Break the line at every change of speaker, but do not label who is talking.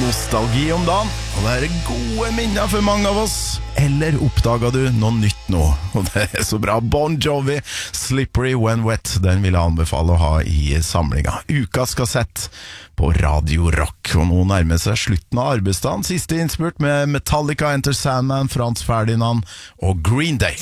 nostalgi om dagen, og det er gode minner for mange av oss. Eller oppdaget du noe nytt nå? Og det er så bra. Bon Jovi, Slippery When Wet, den vil jeg anbefale å ha i samlinga. Ukas kassett på Radio Rock, og nå nærmer seg slutten av arbeidsdagen. Siste innspurt med Metallica, Enter Sandman, Frans Ferdinand og Green Day.